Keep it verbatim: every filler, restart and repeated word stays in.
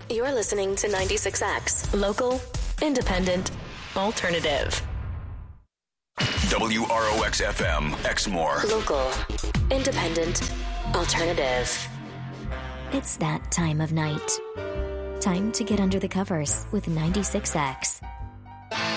You're listening to ninety-six X, local, independent, alternative. W R O X F M, Exmoor. Local, independent, alternative. It's that time of night. Time to get under the covers with ninety-six X.